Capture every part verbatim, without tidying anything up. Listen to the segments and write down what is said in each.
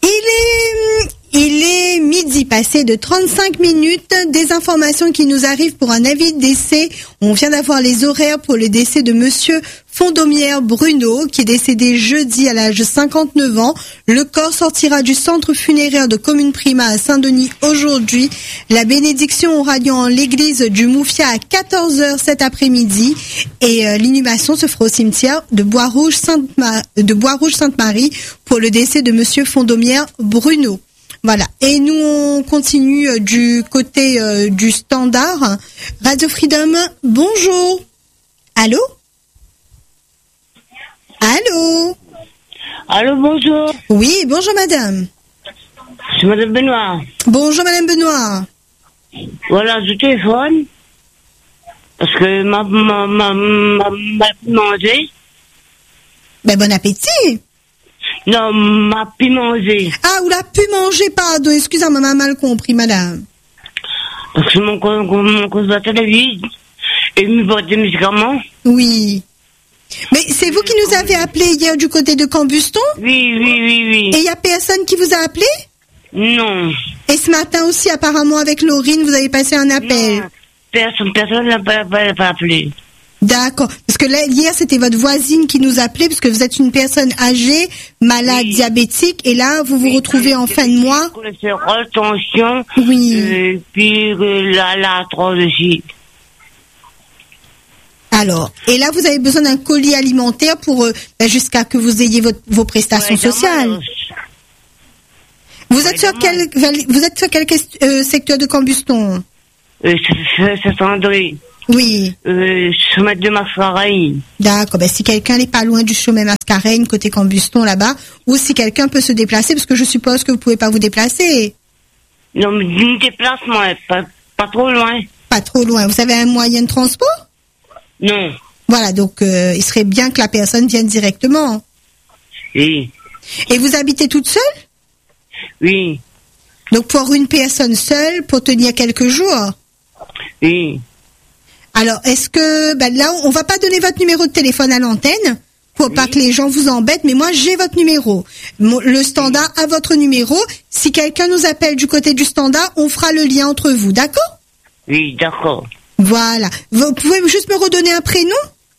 Il est, il est midi passé de trente-cinq minutes. Des informations qui nous arrivent pour un avis de décès. On vient d'avoir les horaires pour le décès de monsieur Fondomière Bruno, qui est décédé jeudi à l'âge de cinquante-neuf ans. Le corps sortira du centre funéraire de Commune Prima à Saint-Denis aujourd'hui. La bénédiction aura lieu en l'église du Moufia à quatorze heures cet après-midi. Et euh, l'inhumation se fera au cimetière de Bois-Rouge Sainte-Ma- de Bois-Rouge Sainte-Marie pour le décès de monsieur Fondomière Bruno. Voilà. Et nous, on continue euh, du côté euh, du standard. Radio Freedom, bonjour. Allô? Allô? Allô, bonjour. Oui, bonjour madame. C'est madame Benoît. Bonjour madame Benoît. Voilà, je téléphone. Parce que ma, ma, ma, ma, ma pu manger. Ben, bon appétit. Non, m'a pu manger. Ah, ou l'a pu manger, pardon. Excusez-moi, m'a mal compris, madame. Parce que mon, mon, mon consommateur de vie, il me boit des médicaments. Oui. Mais c'est vous qui nous avez appelé hier du côté de Cambuston? Oui, oui, oui, oui. Et il n'y a personne qui vous a appelé? Non. Et ce matin aussi, apparemment, avec Laurine, vous avez passé un appel? Non. Personne, personne n'a pas, pas, pas appelé. D'accord. Parce que là, hier, c'était votre voisine qui nous appelait, parce que vous êtes une personne âgée, malade, oui. diabétique, et là, vous vous oui, retrouvez en fin de mois. Cholestérol, tension. Oui. Euh, puis euh, la, la arthrose aussi. Alors, et là, vous avez besoin d'un colis alimentaire pour euh, ben, jusqu'à que vous ayez votre, vos prestations ouais, sociales. Vous ouais, êtes sur quel, vous êtes sur quel euh, secteur de Cambuston? Euh, c'est Saint-André. Oui. Euh, chemin de Mascareigne. D'accord. Ben, si quelqu'un n'est pas loin du chemin Mascareigne, côté Cambuston, là-bas, ou si quelqu'un peut se déplacer, parce que je suppose que vous pouvez pas vous déplacer. Non, mais du déplacement, pas, pas trop loin. Pas trop loin. Vous avez un moyen de transport? Non. Voilà, donc euh, il serait bien que la personne vienne directement. Oui. Et vous habitez toute seule? Oui. Donc pour une personne seule, pour tenir quelques jours? Oui. Alors, est-ce que... Ben là, on va pas donner votre numéro de téléphone à l'antenne, pour oui. pas que les gens vous embêtent, mais moi, j'ai votre numéro. Le standard a votre numéro. Si quelqu'un nous appelle du côté du standard, on fera le lien entre vous, d'accord? Oui, d'accord. Voilà. Vous pouvez juste me redonner un prénom?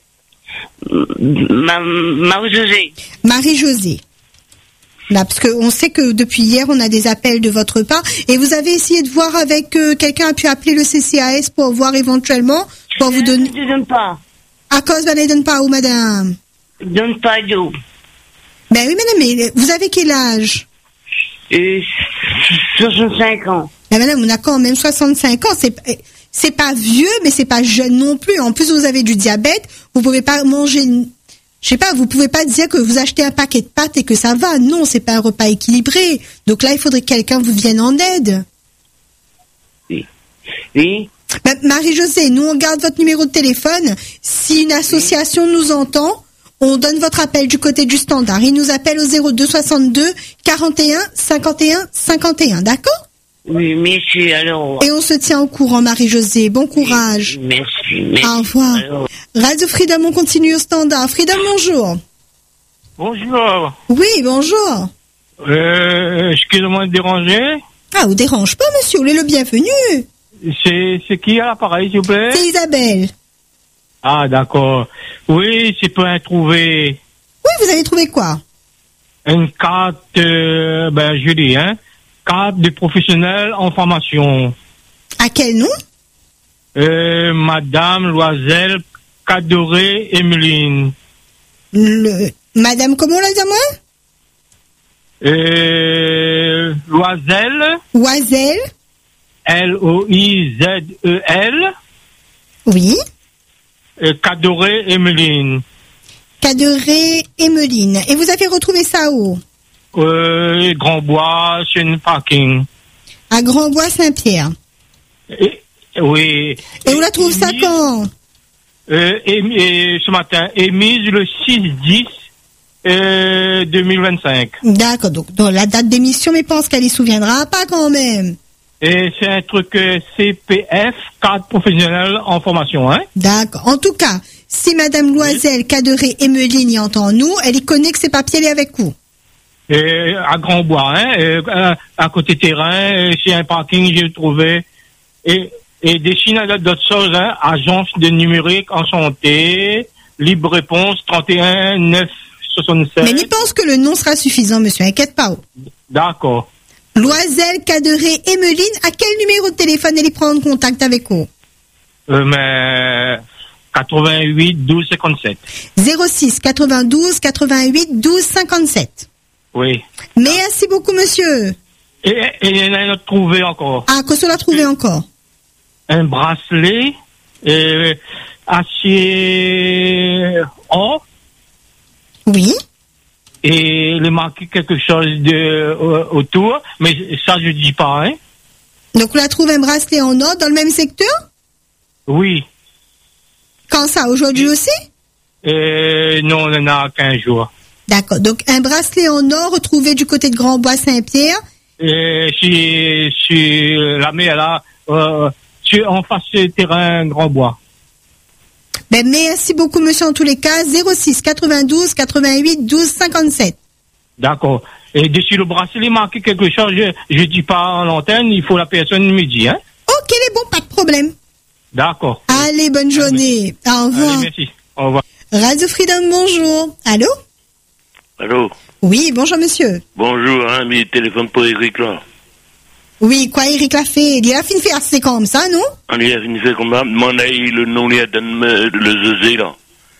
Ma, Marie-Josée. Marie-Josée. Là, parce qu'on sait que depuis hier, on a des appels de votre part. Et vous avez essayé de voir avec... Euh, quelqu'un a pu appeler le C C A S pour voir éventuellement... pour je vous donner... ne donne pas. À cause de ne donne pas où, madame? Je ne donne pas d'eau. Ben oui, madame, mais vous avez quel âge? euh, soixante-cinq ans. Ben madame, on a quand même soixante-cinq ans. C'est... C'est pas vieux, mais c'est pas jeune non plus. En plus, vous avez du diabète. Vous pouvez pas manger, je sais pas, vous pouvez pas dire que vous achetez un paquet de pâtes et que ça va. Non, c'est pas un repas équilibré. Donc là, il faudrait que quelqu'un vous vienne en aide. Oui. Oui. Ben, Marie-Josée, nous, on garde votre numéro de téléphone. Si une association oui. nous entend, on donne votre appel du côté du standard. Il nous appelle au zéro deux soixante-deux quarante et un cinquante et un cinquante et un. D'accord? Oui, merci, alors. Et on se tient au courant, Marie-Josée. Bon courage. Oui, merci, merci. Au revoir. Alors. Radio Freedom, on continue au standard. Freedom, bonjour. Bonjour. Oui, bonjour. Euh, excusez-moi de déranger. Ah, vous dérange pas, monsieur. Vous êtes le bienvenu. C'est, c'est qui à l'appareil, s'il vous plaît? C'est Isabelle. Ah, d'accord. Oui, c'est pour trouver. Oui, vous avez trouvé quoi? Une carte, euh, ben, je dis, hein. Carte de professionnel en formation. À quel nom? Euh, Madame Loisel Cadoré Emeline. Le... Madame, comment on l'a dit à moi? Euh, Loisel. Loisel. L O I Z E L. Oui. Euh, Cadoré Emeline. Cadoré Emeline. Et vous avez retrouvé ça où? Euh, Grand Bois, c'est une parking. À Grand Bois Saint-Pierre. Et, oui. Et on la trouve ça quand? euh, et, et, Ce matin, émise le six dix euh, deux mille vingt-cinq. D'accord, donc dans la date d'émission, mais pense qu'elle y souviendra pas quand même. Et c'est un truc euh, C P F, carte professionnelle en formation, hein? D'accord. En tout cas, si Madame Loisel Cadoré Emeline y entend nous, elle y connaît que ces papiers, elle est avec vous. Et à Grand-Bois, hein, et, à, à côté terrain, et chez un parking, j'ai trouvé. Et, et des signes d'autres choses, hein, agence de numérique en santé, libre réponse, trente et un neuf soixante-sept. Mais n'y pense que le nom sera suffisant, monsieur, inquiète pas. D'accord. Loisel, Caderet, Emeline, à quel numéro de téléphone elle y prendre contact avec vous? Euh, mais, quatre-vingt-huit douze cinquante-sept. zéro six quatre-vingt-douze quatre-vingt-huit douze cinquante-sept. Oui. Merci beaucoup, monsieur. Et, et il y en a un autre trouvé encore. Ah, que cela trouvé encore? Un bracelet, euh, acier or. Oui. Et il est marqué quelque chose de, euh, autour, mais ça je dis pas, hein. Donc, on a trouvé un bracelet en or dans le même secteur? Oui. Quand ça, aujourd'hui aussi? Euh, non, on en a quinze jours. D'accord. Donc, un bracelet en or retrouvé du côté de Grand-Bois-Saint-Pierre. Et chez, chez la mère là, euh, chez, en face du terrain Grand-Bois. Ben, merci beaucoup, monsieur, en tous les cas. zéro six quatre-vingt-douze quatre-vingt-huit douze cinquante-sept. D'accord. Et dessus le bracelet, marqué quelque chose, je, je dis pas en l'antenne, il faut la personne me dit, hein. Ok, les bons, pas de problème. D'accord. Allez, bonne journée. Allez. Au revoir. Allez, merci. Au revoir. Radio Freedom, bonjour. Allô? Allô? Oui, bonjour, monsieur. Bonjour, hein, mais téléphone pour Eric, là. Oui, quoi, Eric l'a fait? Il a fini de faire c'est comme ça, non? On y a fini de faire comme ça. Demandez le nom, lui, donne le Zezé, là.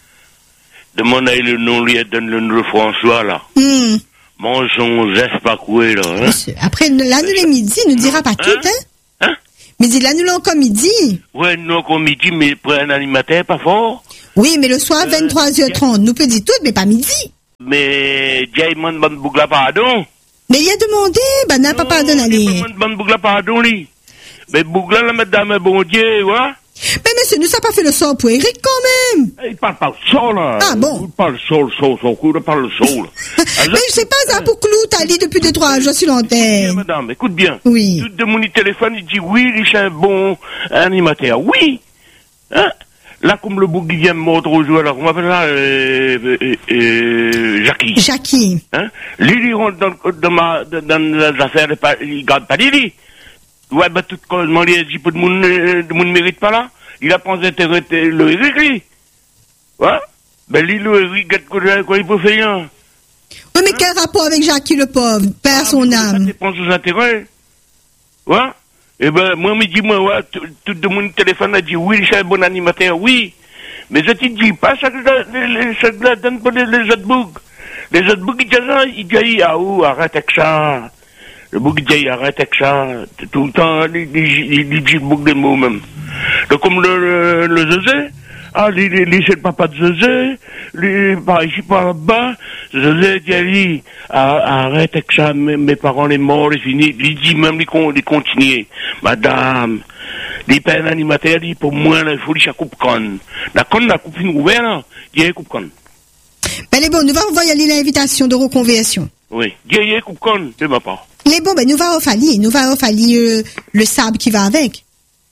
Demandez le nom, lui, donne le François, là. Hmm. Mensonge, c'est pas quoi, là, hein? Monsieur, après, là, nous, les midi, il nous dira pas tout, hein? Hein? Mais il là, nous, là, encore midi. Ouais, nous, encore midi, mais pour un animateur, pas fort. Oui, mais le soir, vingt-trois heures trente. Nous peut dire tout, mais pas midi. Mais, Diamond, bonne boucle, pardon. Mais il a demandé, bah, n'a pas pardonné, allez. Diamond, bonne boucle, pardon, lui. Mais boucle, la madame, bon Dieu, ouais. Mais monsieur, nous, ça pas fait le sort pour Eric, quand même. Il parle pas le sol, là. Ah bon? Il parle le sol, sol, sol, il parle le sol. Mais je sais pas, ça, pour Clou, t'as dit depuis deux, trois jours sur l'antenne. Madame, écoute bien. Oui. Tout de mon téléphone, il dit oui, il est un bon animateur. Oui. Hein? Là, comme le bouc qui vient me mordre au joueur, alors, on m'appelle ça, euh, euh, euh, Jackie. Jackie. Hein? Lui, il rentre dans, dans ma, dans, dans les affaires, il garde pas Lili. Ouais, bah, tout, quand il dit peu de monde, de monde mérite pas là. Il a pensé intérêt, le Eric, lui. Ouais? Ben, lui, le Eric, quoi, quoi, il peut faire, hein? Oui, mais quel rapport avec Jackie, le pauvre? Perd son âme. Ça dépend de ses intérêts. Ouais? Eh ben, moi, me dit, moi, ouais, tout, tout de mon téléphone a dit, oui, je suis un bon animateur, oui. Mais je te dis pas, ça, ça, ça donne pas les, les autres boucs. Les autres boucs, ils disent ça, ils disent, ah, ou, arrête avec ça. Le bouc, il dit, arrête avec ça. Tout le temps, il dit le bouc des mots, même. Donc, comme le, le, le Zezé, ah, lui, lui, c'est le papa de Zezé, lui, par ici, par là-bas, Zezé dit à lui, ah, arrête avec ça, mes, mes parents, les morts, les finis, il dit même, les, les continuer. Madame, les pères animateurs, dit, pour moi, il faut lui, coupe conne. La conne, la coupe une ouverte, là, il y a coupe conne. Ben, les bons, nous allons envoyer l'invitation de reconversion. Oui, il y a coupe conne, de ma part. Les bons, ben, nous allons faire nous allons faire euh, le sable qui va avec.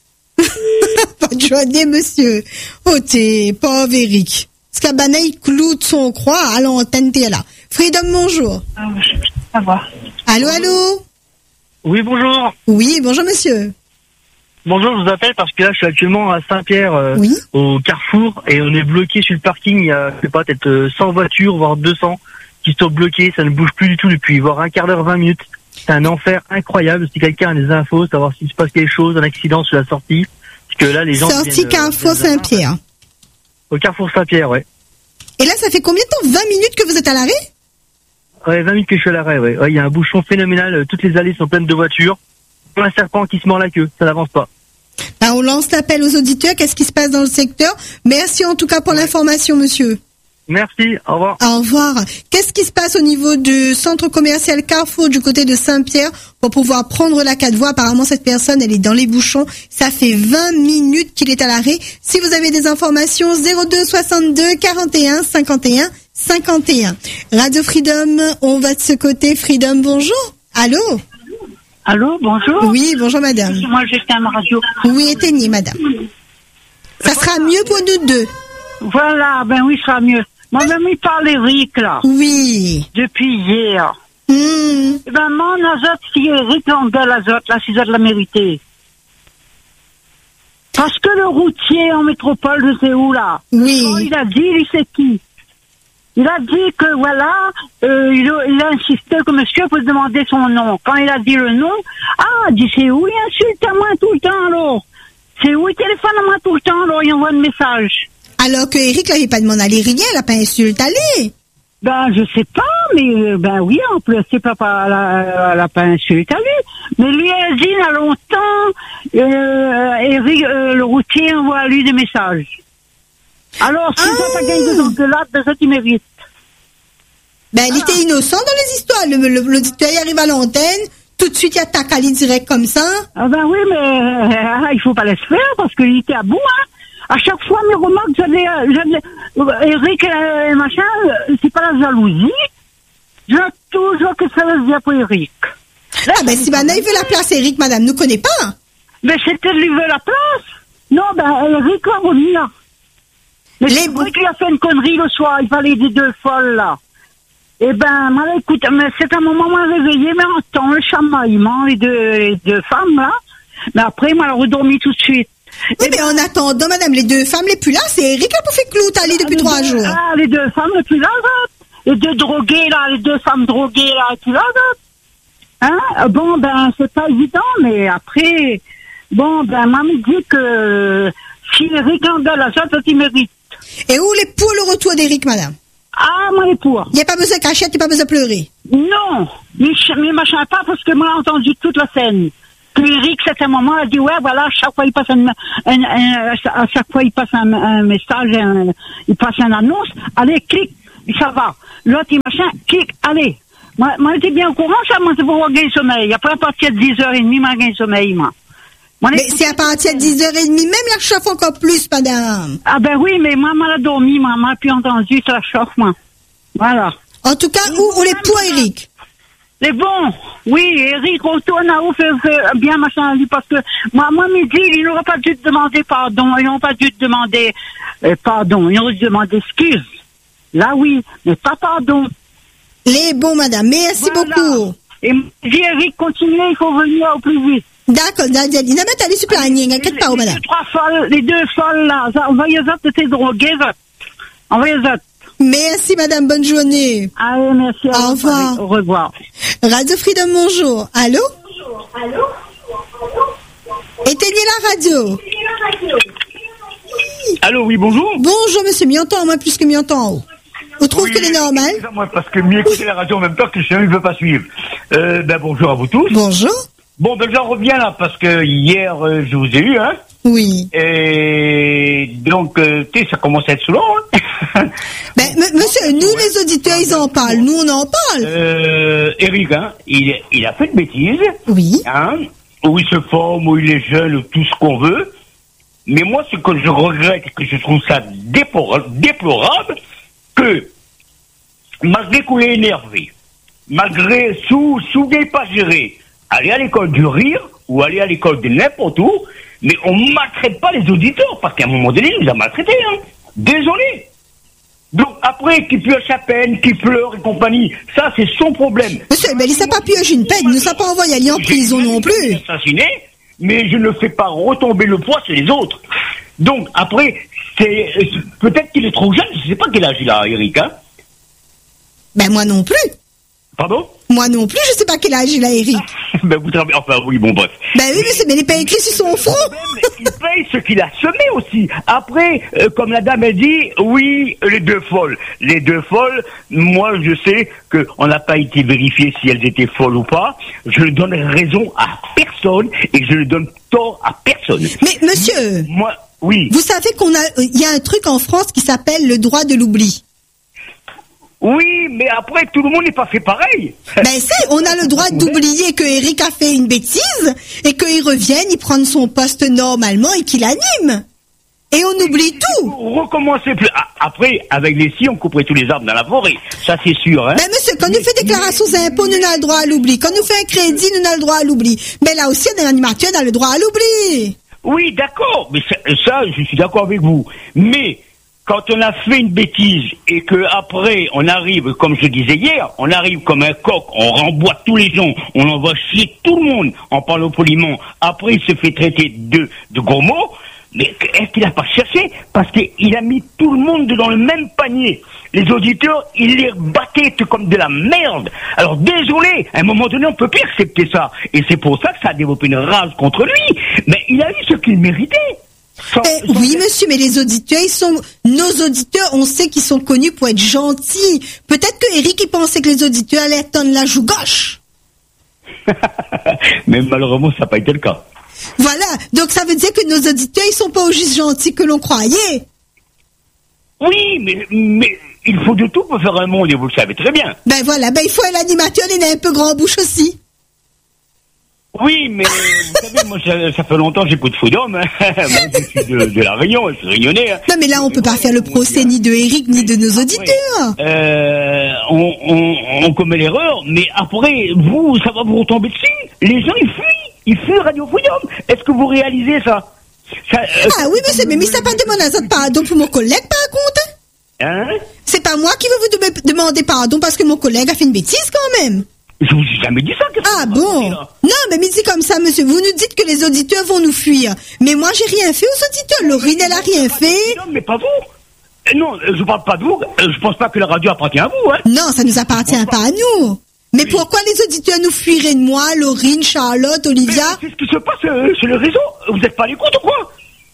Pas de journée, monsieur. Oh, t'es pauvre Eric. Parce qu'à Banay, il cloue de son croix à l'antenne, t'es là. Freedom, bonjour. Ah, je peux savoir. Allô, allô? Oui, bonjour. Oui, bonjour, monsieur. Bonjour, je vous appelle parce que là, je suis actuellement à Saint-Pierre, euh, oui. au Carrefour, et on est bloqué sur le parking. Il y a, je sais pas, peut-être cent voitures, voire deux cents, qui sont bloquées. Ça ne bouge plus du tout depuis, voire un quart d'heure, vingt minutes. C'est un enfer incroyable. Si quelqu'un a des infos, savoir s'il se passe quelque chose, un accident sur la sortie. Parce que là, les gens. Sortie Carrefour Saint-Pierre. Au Carrefour Saint-Pierre, ouais. Et là, ça fait combien de temps? vingt minutes que vous êtes à l'arrêt? Ouais, vingt minutes que je suis à l'arrêt, ouais. Ouais, il y a un bouchon phénoménal. Toutes les allées sont pleines de voitures. Un serpent qui se mord la queue. Ça n'avance pas. Ben, on lance l'appel aux auditeurs. Qu'est-ce qui se passe dans le secteur? Merci en tout cas pour ouais. l'information, monsieur. Merci, au revoir. Au revoir. Qu'est-ce qui se passe au niveau du centre commercial Carrefour du côté de Saint-Pierre pour pouvoir prendre la quatre voies? Apparemment, cette personne, elle est dans les bouchons. Ça fait vingt minutes qu'il est à l'arrêt. Si vous avez des informations, zéro deux soixante-deux quarante et un cinquante et un cinquante et un. Radio Freedom, on va de ce côté. Freedom, bonjour. Allô? Allô, bonjour. Oui, bonjour madame. Moi, j'éteins ma radio. Oui, éteignez madame. Ça sera mieux pour nous deux. Voilà, ben oui, ça sera mieux. Moi-même, il parle Eric, là. Oui. Depuis hier. Mmh. Eh ben, mon azote, si Eric engueule l'azote, là, si ça de la mérité. Parce que le routier en métropole, je sais où, là. Oui. Quand il a dit, il sait qui. Il a dit que, voilà, euh, il, a, il a insisté que monsieur peut demander son nom. Quand il a dit le nom, ah, il dit, c'est où, il insulte à moi tout le temps, alors. C'est où, il téléphone à moi tout le temps, alors, il envoie un message. Alors que Eric l'avait pas demandé à aller rien, elle a pas insulté aller. Ben, je sais pas, mais, euh, ben oui, en plus, c'est pas, pas, elle a, elle a pas insulté à lui. Mais lui, elle dit, il y a longtemps, euh, Eric, euh, le routier envoie à lui des messages. Alors, si Ah. ça, t'as gagné de l'engueulade, ben ça, tu mérites. Ben, il était innocent dans les histoires. Le, le, l'auditeur il arrive à l'antenne, tout de suite il attaque Ali direct comme ça. Ah ben oui, mais euh, il faut pas laisser faire parce qu'il était à bout, hein. À chaque fois, mes remarques, j'avais, j'avais, Eric, euh, machin, euh, c'est pas la jalousie. Je veux toujours que ça se dise pour Eric. Là, Ah ben si maintenant il veut la place Eric, madame, nous connaît pas. mais c'était de lui veut la place. Non, ben Eric va revenir. Mais Les c'est vrai bou- qu'il a fait une connerie le soir, il fallait des deux folles, là. Eh ben, moi, écoute, mais c'est un moment où on m'a réveillé, mais on entend le chamaillement, les deux, les deux femmes, là. Mais après, moi, elle a redormi tout de suite. Oui, mais en attendant, madame, les deux femmes les plus là, c'est Eric qui a fait clou Ali depuis les trois deux- jours. Ah, les deux femmes, et puis là, là, les deux drogués, là, les deux femmes droguées, là, et puis là, là. Hein? Bon, ben, c'est pas évident, mais après, bon, ben, moi, me dit que si Eric en donne la sorte, il mérite. Et où les pour le retour d'Eric, madame? Ah, moi, les pour. Il n'y a pas besoin de cachette, il n'y a pas besoin de pleurer. Non, mais, ch- mais machin pas, parce que moi, j'ai entendu toute la scène. Que Eric, c'est un moment, a dit, ouais, voilà, à chaque fois, il passe un, un, un- à chaque fois, il passe un, un message, un, il passe une annonce, allez, clique, ça va. L'autre, il machin, clique, allez. Moi, moi, j'étais bien au courant, ça, moi, c'est pour avoir gagné sommeil. Après, à partir de dix heures trente, moi, j'ai gagné sommeil, moi. Moi, Mais les- c'est à partir de dix heures trente, même la chauffe encore plus, madame. Ah, ben oui, mais moi, moi, elle a dormi, moi, moi, puis entendu, ça la chauffe, moi. Voilà. En tout cas, où on les pour Eric? C'est bon. Oui, Eric, retourne à où faire faire bien machin à lui parce que moi, moi, midi, il n'aurait pas dû te demander pardon. Ils n'ont pas dû te demander euh, pardon. Ils auraient dû demander excuse. Là, oui, mais pas pardon. Les bons, madame. Merci Voilà. beaucoup. Et dit Eric, continuez, il faut venir au plus vite. D'accord, Nadia. Il n'a pas allé sur planning, inquiète pas, les, madame. les trois folles, les deux folles, là, ça, envoyez-en de tes drogués, ça. Envoyez-en. Merci, madame. Bonne journée. Allez, merci. Au revoir. Au revoir. Radio Freedom, bonjour. Allô? Allô? Éteignez la radio. Allô, oui, bonjour. Bonjour, monsieur. M'y entend, moi, plus que m'y entend en haut. Vous trouvez qu'elle est normale? Moi, parce que mieux écouter la radio en même temps que je ne veux pas suivre. Euh, ben, bonjour à vous tous. Bonjour. Bon, ben, j'en reviens là, parce que hier, euh, je vous ai eu, hein. Oui. Et donc, euh, tu sais, ça commence à être souvent, hein. Ben, m- monsieur, nous, les auditeurs, ils en parlent. Nous, on en parle. Euh, Eric, hein, il, il a fait de bêtises, Oui. hein, où il se forme, où il est jeune, ou tout ce qu'on veut. Mais moi, ce que je regrette et que je trouve ça déplora- déplorable, que malgré qu'on est énervé, malgré sous, sous n'est pas géré, aller à l'école du rire ou aller à l'école de n'importe où, mais on ne maltraite pas les auditeurs, parce qu'à un moment donné, il nous a maltraités, hein. Désolé. Donc après, qu'il pioche à peine, qu'il pleure et compagnie, ça c'est son problème. Monsieur, ben, il s'est pas pioché une peine. Il ne s'est pas envoyé aller en prison non plus. Assassiné, mais je ne fais pas retomber le poids sur les autres. Donc après, c'est peut-être qu'il est trop jeune, je ne sais pas quel âge il a, Eric, hein. Ben, moi non plus. Pardon? Moi non plus, je sais pas quel âge il a, Eric. Ben vous travaillez, enfin oui, bon bref. Ben oui, monsieur, mais il n'est pas écrit sur son front. Il paye ce qu'il a semé aussi. Après, euh, comme la dame a dit, oui, les deux folles. Les deux folles, moi je sais qu'on n'a pas été vérifié si elles étaient folles ou pas. Je ne donne raison à personne et je ne donne tort à personne. Mais monsieur, Moi, oui. vous savez qu'on a, il y a un truc en France qui s'appelle le droit de l'oubli. Oui, mais après, tout le monde n'est pas fait pareil. Ben c'est, on a le droit d'oublier que Eric a fait une bêtise et qu'il revienne, il prenne son poste normalement et qu'il anime. Et on oublie tout. Recommencer plus. Ah, après, avec les scies, on couperait tous les arbres dans la forêt. Ça, c'est sûr, hein. Ben monsieur, quand nous fait déclaration d'impôt, nous avons le droit à l'oubli. Quand nous fait un crédit, nous avons le droit à l'oubli. Mais là aussi, dans l'animateur, on a le droit à l'oubli. Oui, d'accord, mais ça, ça, je suis d'accord avec vous. Mais quand on a fait une bêtise et que après on arrive, comme je disais hier, on arrive comme un coq, on renvoie tous les gens, on envoie chier tout le monde en parlant poliment. Après, il se fait traiter de, de gros mots. Mais est-ce qu'il n'a pas cherché? Parce qu'il a mis tout le monde dans le même panier. Les auditeurs, il les battait comme de la merde. Alors désolé, à un moment donné, on peut plus accepter ça. Et c'est pour ça que ça a développé une rage contre lui. Mais il a eu ce qu'il méritait. Sans, Eh, sans... oui, monsieur, mais les auditeurs, ils sont, nos auditeurs, on sait qu'ils sont connus pour être gentils. Peut-être que Eric, il pensait que les auditeurs allaient tendre la joue gauche. Mais malheureusement, ça n'a pas été le cas. Voilà. Donc, ça veut dire que nos auditeurs, ils sont pas aussi gentils que l'on croyait. Oui, mais, mais il faut de tout pour faire un monde, et vous le savez très bien. Ben voilà, ben il faut un animateur, il a un peu grand bouche aussi. Oui, mais vous savez, moi, ça, ça fait longtemps que j'écoute Freedom. Hein. Moi, je suis de, de La Réunion, je suis réunionnais. Hein. Non, mais là, on peut pas faire le procès ni de Eric, ni de nos auditeurs. Euh, on, on, on commet l'erreur, mais après, vous, ça va vous retomber dessus. Les gens, ils fuient. Ils fuient Radio Freedom. Est-ce que vous réalisez ça, ça euh, Ah oui, monsieur, mais, mais ça pas demandé un pardon pour mon collègue, par contre. Hein? C'est pas moi qui veux vous de- demander pardon parce que mon collègue a fait une bêtise quand même. Je vous ai jamais dit ça. qu'est-ce Ah que vous bon? racontez, là? Non, mais me dit comme ça, monsieur. Vous nous dites que les auditeurs vont nous fuir. Mais moi, j'ai rien fait aux auditeurs. Laurine, elle a rien fait. Non, mais pas vous. Euh, Non, euh, je parle pas de vous. Euh, Je pense pas que la radio appartient à vous. Hein. Non, ça nous appartient pas à nous. Mais Oui. pourquoi les auditeurs nous fuiraient de moi, Laurine, Charlotte, Mais Olivia? c'est ce qui se passe euh, sur le réseau. Vous n'êtes pas à l'écoute ou quoi?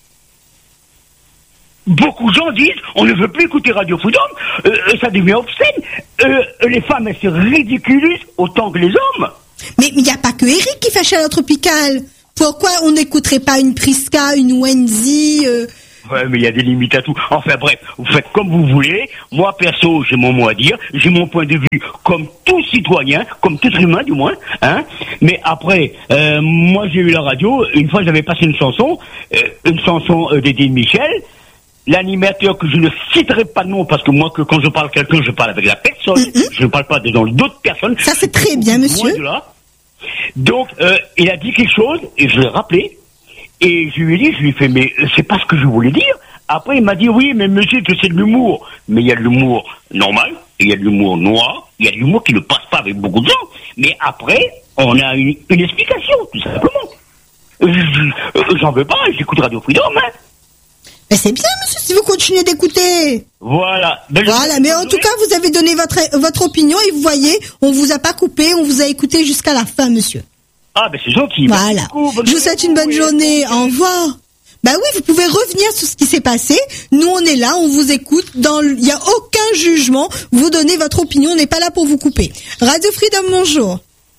Beaucoup de gens disent on ne veut plus écouter Radio Freedom, euh, ça devient obscène. Euh, les femmes, elles se ridiculisent autant que les hommes. Mais il n'y a pas que Eric qui fait Chaleur Tropicale. Pourquoi on n'écouterait pas une Priska, une Wendy euh... Ouais, mais il y a des limites à tout. Enfin bref, vous faites comme vous voulez. Moi, perso, j'ai mon mot à dire. J'ai mon point de vue comme tout citoyen, comme tout humain du moins. Hein. Mais après, euh, moi j'ai eu la radio. Une fois, j'avais passé une chanson, euh, une chanson euh, d'Eddie Michel. L'animateur que je ne citerai pas de nom parce que moi, que quand je parle à quelqu'un, je parle avec la personne. Mm-hmm. Je ne parle pas devant d'autres personnes. Ça, c'est très bien, monsieur. Loin de là. Donc, euh, il a dit quelque chose et je l'ai rappelé. Et je lui ai dit, je lui ai fait, mais c'est pas ce que je voulais dire. Après, il m'a dit, oui, mais monsieur, que c'est de l'humour. Mais il y a de l'humour normal, et il y a de l'humour noir, il y a de l'humour qui ne passe pas avec beaucoup de gens. Mais après, on a une, une explication, tout simplement. Euh, je- euh, J'en veux pas, j'écoute Radio Freedom, hein. Mais c'est bien, monsieur, si vous continuez d'écouter. Voilà. Ben, je- Voilà, mais en tout cas, vous avez donné votre, votre opinion et vous voyez, on vous a pas coupé, on vous a écouté jusqu'à la fin, monsieur. Ah, ben c'est gentil. Voilà. Merci beaucoup, bonne Je vous journée. souhaite une bonne journée. Au revoir. Bah oui, vous pouvez revenir sur ce qui s'est passé. Nous, on est là, on vous écoute. Dans, il n'y a aucun jugement. Vous donnez votre opinion, on n'est pas là pour vous couper. Radio Freedom, bonjour.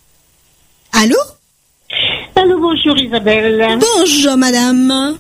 Allô? Allô, bonjour Isabelle. Bonjour, madame.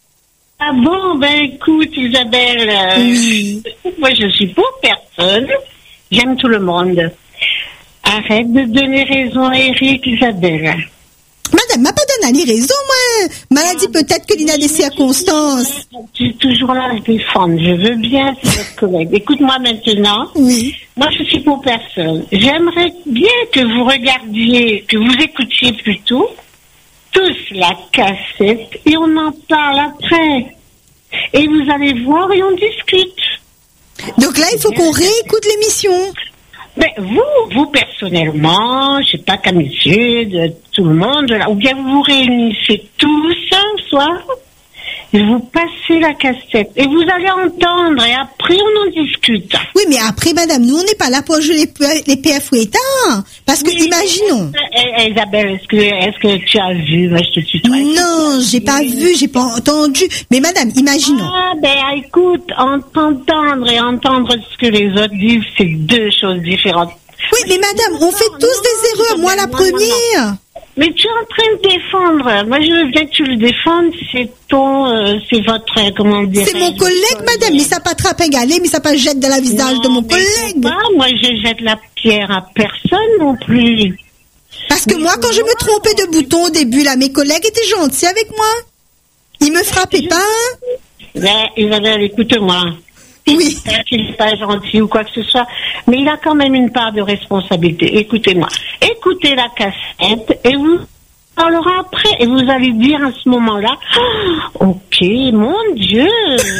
Ah bon, ben écoute Isabelle, euh, Oui. moi je suis pour personne, j'aime tout le monde. Arrête de donner raison à Eric, Isabelle. Madame m'a pas donné raison, moi. Maladie peut-être que l'il a des circonstances. Tu es toujours là à me défendre, je veux bien, c'est votre collègue. Écoute-moi maintenant, Oui. moi je suis pour personne. J'aimerais bien que vous regardiez, que vous écoutiez plutôt, tous la cassette, et on en parle après. Et vous allez voir et on discute. Donc là, il faut qu'on réécoute l'émission. Mais vous, vous personnellement, je sais pas, comme monsieur, de tout le monde, là, ou bien vous vous réunissez tous un soir, et vous passez la cassette, et vous allez entendre, et après on en discute. Oui, mais après, madame, nous, on n'est pas là pour jouer les, P- les P F Ouétards. Parce que, imaginons. Eh, eh, Isabelle, est-ce que, est-ce que tu as vu, moi je te tutoie. Non, j'ai pas vu, j'ai pas entendu. Mais madame, imaginons. Ah, ben écoute, entendre et entendre ce que les autres disent, c'est deux choses différentes. Oui, mais madame, on fait tous des erreurs, moi la première. Mais tu es en train de défendre. Moi, je veux bien que tu le défendes. C'est ton, euh, c'est votre, euh, comment dire. C'est mon collègue, madame, mais ça pas trappe égalé, mais ça pas jette dans la visage de mon collègue. Pas, moi, je jette la pierre à personne non plus. Parce que moi, quand je me trompais de bouton au début, là, mes collègues étaient gentils avec moi. Ils me frappaient pas. Ben, Isabelle, écoute-moi. Oui. Il n'est pas gentil ou quoi que ce soit, mais il a quand même une part de responsabilité. Écoutez-moi. Écoutez la cassette et vous parlera après. Et vous allez dire à ce moment-là, oh, ok, mon Dieu,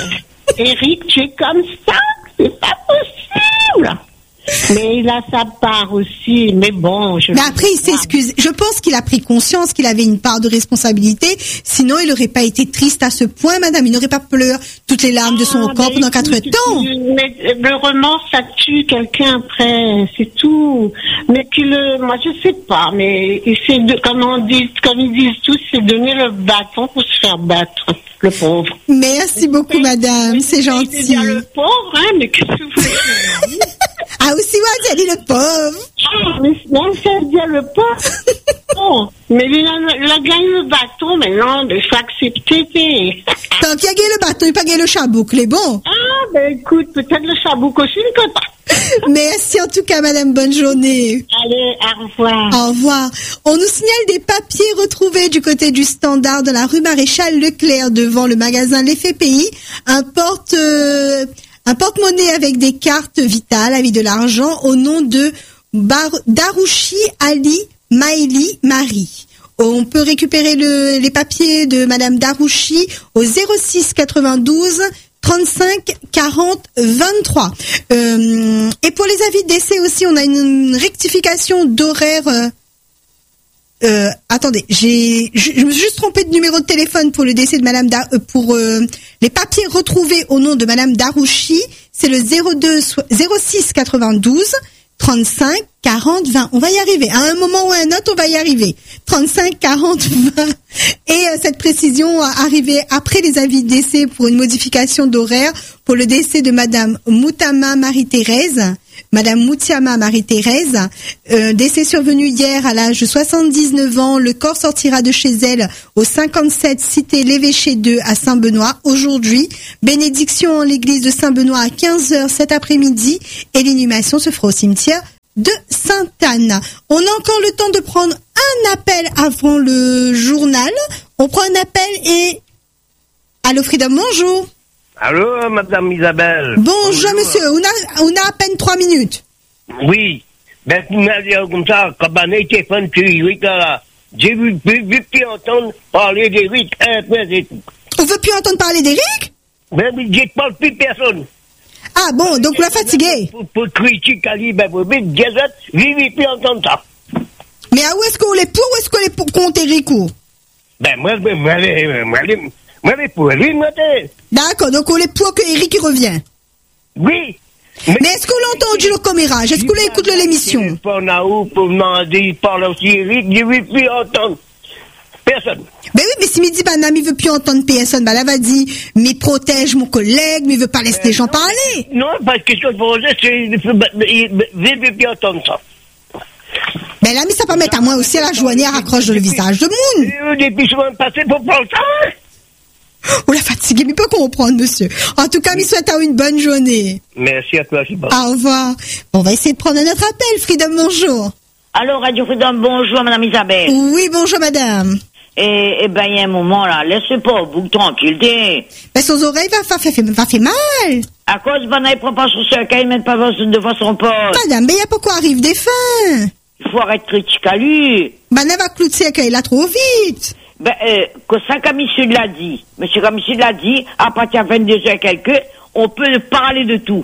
Eric, tu es comme ça? C'est pas possible. Mais il a sa part aussi, mais bon. Je mais après, il s'excuse. Je pense qu'il a pris conscience qu'il avait une part de responsabilité. Sinon, il n'aurait pas été triste à ce point, madame. Il n'aurait pas pleuré toutes les larmes ah, de son corps pendant quatre temps. Mais le remords, ça tue quelqu'un après, c'est tout. Mais puis le, moi, je sais pas, mais c'est de, comme on dit, comme ils disent tous, c'est donner le bâton pour se faire battre, le pauvre. Merci beaucoup, madame. C'est gentil. C'est bien le pauvre, hein, mais qu'est-ce que vous voulez? Ah, aussi, moi, tu as dit le pauvre. Ah, mais non, c'est bien le pauvre. Bon, mais il a, il a gagné le bâton, mais non, il faut accepter. Tant qu'il a gagné le bâton, il n'a pas gagné le chabouk, les bons. Ah, ben écoute, peut-être le chabouk aussi, il ne peut pas. Merci en tout cas, madame, bonne journée. Allez, au revoir. Au revoir. On nous signale des papiers retrouvés du côté du standard de la rue Maréchal Leclerc devant le magasin L'Effet Pays. Un porte... Euh, Un porte-monnaie avec des cartes vitales avec de l'argent au nom de Bar- Darouchi Ali Maïli Marie. On peut récupérer le, les papiers de madame Darouchi au zéro six quatre-vingt-douze trente-cinq quarante vingt-trois. Euh, et pour les avis de décès aussi, on a une, une rectification d'horaire. Euh, Euh, attendez, j'ai, je, je me suis juste trompée de numéro de téléphone pour le décès de Madame da, euh, pour euh, les papiers retrouvés au nom de Madame Darouchi. C'est le zéro deux zéro six quatre-vingt-douze trente-cinq quarante vingt. On va y arriver. À un moment ou à un autre, on va y arriver. trente-cinq quarante vingt. Et euh, cette précision arrivée après les avis de décès pour une modification d'horaire pour le décès de Madame Moutama Marie-Thérèse. Madame Moutiama Marie-Thérèse, euh, décès survenu hier à l'âge de soixante-dix-neuf ans. Le corps sortira de chez elle au cinquante-sept cité l'Évêché deux à Saint-Benoît aujourd'hui. Bénédiction en l'église de Saint-Benoît à quinze heures cet après-midi et l'inhumation se fera au cimetière de Sainte-Anne. On a encore le temps de prendre un appel avant le journal. On prend un appel et... Allô Freedom, bonjour. Allô, madame Isabelle. Bonjour, Bonjour. monsieur, on a, on a à peine trois minutes. Oui, ben, vous m'avez dit comme ça, quand on a été fan de Eric, là, j'ai vu, vu, vu plus entendre parler d'Eric, après c'est tout. On veut plus entendre parler d'Eric? Ben, je ne parle plus de personne. Ah bon, donc vous la fatigué? Pour, pour critiquer, Ali, ben, vous dites, Gazette, je ne veux plus entendre ça. Mais à où est-ce qu'on est pour, ou est-ce qu'on est pour contre Eric ou? Ben, moi, moi, moi, moi, moi, moi, pour lui, moi, d'accord, donc on est pour que Eric y revient. Oui. Mais, mais est-ce qu'on l'a entendu le commérage? Est-ce qu'on l'a écouté l'émission? Pour Naou, pour demander, il parle aussi Eric, je ne veux plus entendre personne. Ben oui, mais si Midi Banam, il veut plus entendre personne, ben là, va dire, mais protège mon collègue, mais il veut pas laisser les gens non, parler. Non, parce que ce que je veux dire, c'est, il ne veut plus entendre ça. Ben là, mais ça peut mettre à moi aussi à la joignée à raccroche le visage de Moon. Depuis souvent passé pour prendre ça. On l'a fatigué, mais il peut comprendre, monsieur. En tout cas, il souhaite à une bonne journée. Merci à toi, c'est bon. Au revoir. Bon, on va essayer de prendre un autre appel. Freedom, bonjour. Allô, Radio Freedom, bonjour, madame Isabelle. Oui, bonjour, madame. Eh, eh ben, il y a un moment, là, laissez pas au bout, tranquille, t'es. Ben, son oreille va faire, fait, va faire mal. À cause, ben, il prend pas sur ce cas, il met pas devant son poste. Madame, mais il y a pourquoi arrive des fins. Il faut arrêter de critiquer à lui. Ben, elle va clouter qu'elle a trop vite. Ben, euh, que ça, comme monsieur l'a dit, monsieur comme monsieur l'a dit, à partir de vingt-deux heures quelques, on peut parler de tout.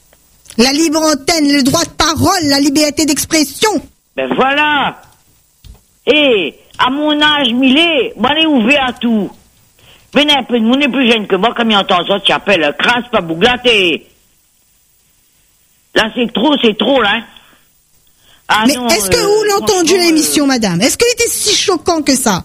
La libre antenne, le droit de parole, la liberté d'expression. Ben voilà. Et, à mon âge, Millet, moi, on est ouvert à tout. Mais un peu de monde est plus jeune que moi, comme il entend ça, tu appelles, crasse pas bouglaté. Là, c'est trop, c'est trop, là. Ah, mais non, est-ce que euh, vous l'avez entendu l'émission, euh... madame? Est-ce qu'elle était si choquant que ça?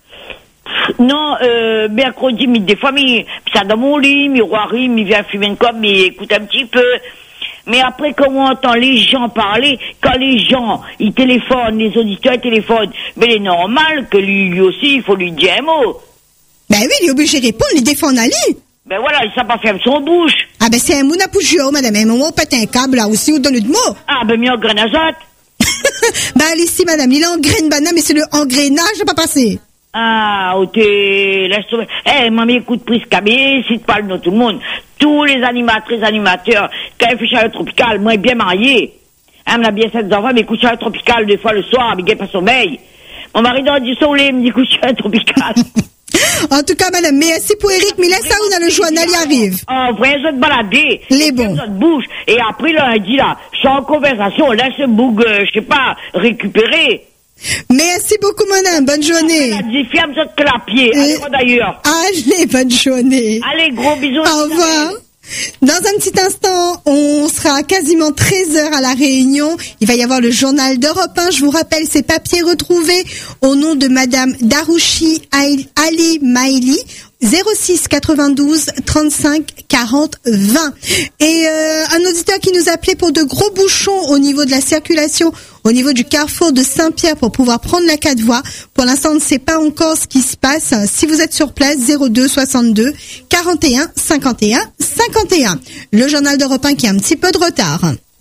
Non, euh, mercredi, mais des fois, mais, ça dans mon lit, miroirie, il vient fumer une clope, mais écoute un petit peu. Mais après, quand on entend les gens parler, quand les gens, ils téléphonent, les auditeurs téléphonent, mais il est normal que lui, lui aussi, il faut lui dire un mot. Ben oui, il est obligé de répondre, il défend Ali. Ben voilà, il ne sait pas faire son bouche. Ah ben c'est un mouna pouchio, madame, un moment, on pète un câble, là aussi, ou donne de mots. Ah ben, mis en grenazate. Ben, ici, madame, il engraine banane, mais c'est le engrenage, n'a pas passé. Ah, ok, laisse tomber. Eh, hey, maman, écoute, prise cabé, si tu parles de tout le monde. Tous les animatrices, animateurs, quand il fait chaleur tropicale, moi, bien marié. Hein, on a bien sept enfants, mais écoute, chaleur tropicale, des fois le soir, mais il pas sommeil. Mon mari donne du soleil, il me dit, écoute, chaleur tropicale. En tout cas, madame, merci pour Eric, mais laisse ça où dans le journal, il arrive. En vrai, je te balader. Les bons. Je bouge. Et après, lundi, là, je suis en conversation, laisse le boug, euh, je sais pas, récupérer. Merci beaucoup, madame. Bonne journée. La dit, ferme ce clapier. Allez, moi d'ailleurs. Allez, bonne journée. Allez, gros bisous. Au revoir. Dans un petit instant, on sera quasiment treize heures à la Réunion. Il va y avoir le journal d'Europe un. Je vous rappelle ces papiers retrouvés au nom de madame Darouchi Ali Maili. zéro six quatre-vingt-douze trente-cinq quarante vingt. Et euh, un auditeur qui nous appelait pour de gros bouchons au niveau de la circulation, au niveau du carrefour de Saint-Pierre pour pouvoir prendre la quatre voies. Pour l'instant, on ne sait pas encore ce qui se passe. Si vous êtes sur place, zéro deux soixante-deux quarante et un cinquante et un cinquante et un. Le journal d'Europe un qui a un petit peu de retard.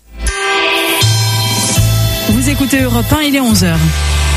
Vous écoutez Europe un, il est onze heures.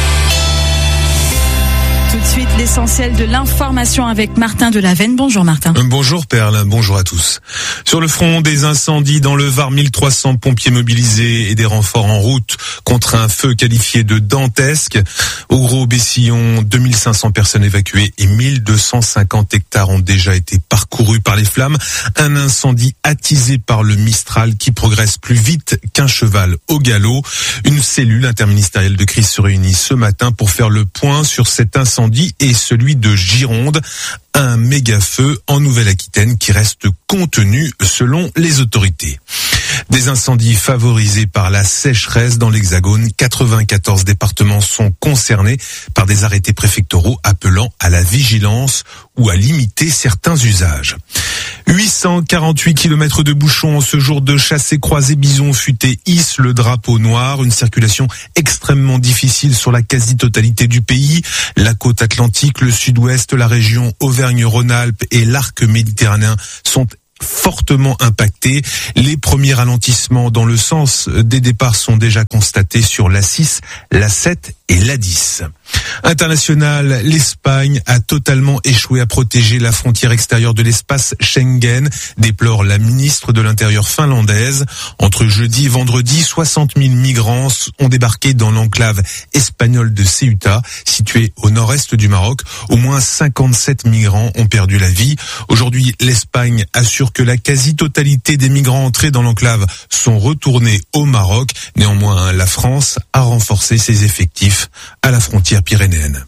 Tout de suite, l'essentiel de l'information avec Martin Delavenne. Bonjour Martin. Bonjour Perle, bonjour à tous. Sur le front des incendies dans le Var, mille trois cents pompiers mobilisés et des renforts en route contre un feu qualifié de dantesque. Au Gros-Bessillon, deux mille cinq cents personnes évacuées et mille deux cent cinquante hectares ont déjà été parcourus par les flammes. Un incendie attisé par le Mistral qui progresse plus vite qu'un cheval au galop. Une cellule interministérielle de crise se réunit ce matin pour faire le point sur cet incendie et celui de Gironde, un méga feu en Nouvelle-Aquitaine qui reste contenu selon les autorités. Des incendies favorisés par la sécheresse dans l'Hexagone. quatre-vingt-quatorze départements sont concernés par des arrêtés préfectoraux appelant à la vigilance ou à limiter certains usages. huit cent quarante-huit kilomètres de bouchons ce jour de chassé-croisé bison futé hisse le drapeau noir. Une circulation extrêmement difficile sur la quasi-totalité du pays. La côte atlantique, le sud-ouest, la région Auvergne-Rhône-Alpes et l'arc méditerranéen sont fortement impactés. Les premiers ralentissements dans le sens des départs sont déjà constatés sur l'A six, l'A sept et l'A dix. International, l'Espagne a totalement échoué à protéger la frontière extérieure de l'espace Schengen, déplore la ministre de l'Intérieur finlandaise. Entre jeudi et vendredi, soixante mille migrants ont débarqué dans l'enclave espagnole de Ceuta, située au nord-est du Maroc. Au moins cinquante-sept migrants ont perdu la vie. Aujourd'hui, l'Espagne assure que la quasi-totalité des migrants entrés dans l'enclave sont retournés au Maroc. Néanmoins, la France a renforcé ses effectifs à la frontière pyrénéenne.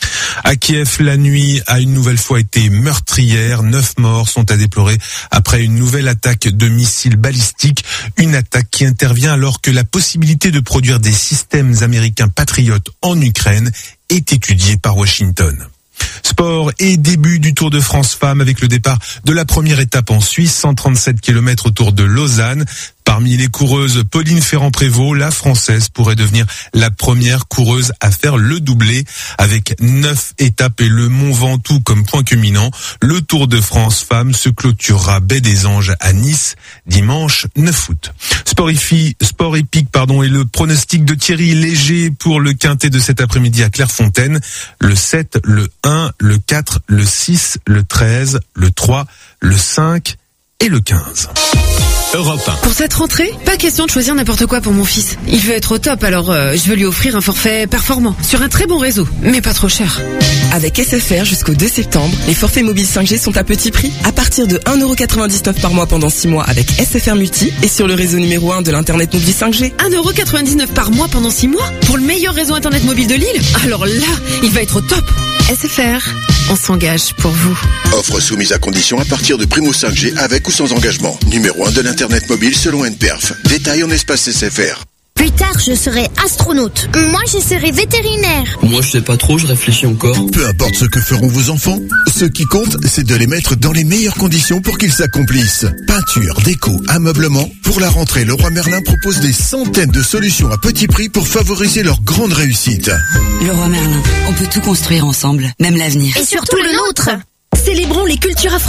À Kiev, la nuit a une nouvelle fois été meurtrière. Neuf morts sont à déplorer après une nouvelle attaque de missiles balistiques. Une attaque qui intervient alors que la possibilité de produire des systèmes américains patriotes en Ukraine est étudiée par Washington. Sport et début du Tour de France Femmes avec le départ de la première étape en Suisse, cent trente-sept kilomètres autour de Lausanne. Parmi les coureuses, Pauline Ferrand-Prévot, la Française, pourrait devenir la première coureuse à faire le doublé. Avec neuf étapes et le Mont Ventoux comme point culminant, le Tour de France Femmes se clôturera baie des Anges à Nice, dimanche neuf août. Sport, Ifi, sport épique pardon, et le pronostic de Thierry Léger pour le quintet de cet après-midi à Clairefontaine. Le sept, le un, le quatre, le six, le treize, le trois, le cinq et le quinze. Europe un. Pour cette rentrée, pas question de choisir n'importe quoi pour mon fils. Il veut être au top, alors euh, je veux lui offrir un forfait performant, sur un très bon réseau, mais pas trop cher. Avec S F R jusqu'au deux septembre, les forfaits mobiles cinq G sont à petit prix, à partir de un euro quatre-vingt-dix-neuf par mois pendant six mois avec S F R Multi et sur le réseau numéro un de l'internet mobile cinq G. un euro quatre-vingt-dix-neuf par mois pendant six mois pour le meilleur réseau internet mobile de l'île. Alors là, il va être au top. S F R, on s'engage pour vous. Offre soumise à condition à partir de Primo cinq G avec ou sans engagement. Numéro un de l'internet mobile selon N P E R F. Détail en espace S F R. Plus tard, je serai astronaute. Moi, je serai vétérinaire. Moi, je sais pas trop, je réfléchis encore. Peu importe ce que feront vos enfants, ce qui compte, c'est de les mettre dans les meilleures conditions pour qu'ils s'accomplissent. Peinture, déco, ameublement. Pour la rentrée, Leroy Merlin propose des centaines de solutions à petit prix pour favoriser leur grande réussite. Leroy Merlin, on peut tout construire ensemble, même l'avenir. Et surtout le nôtre. Célébrons les cultures afro